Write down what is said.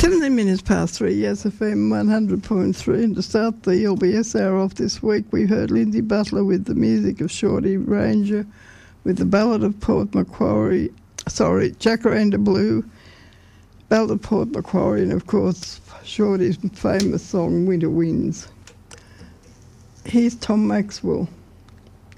17 minutes past 3, Yes FM 100.3. And to start the LBS hour off this week, we heard Lindsay Butler with the music of Shorty Ranger, with the Ballad of Port Macquarie, Jacaranda Blue, Ballad of Port Macquarie, and of course Shorty's famous song Winter Winds. Here's Tom Maxwell.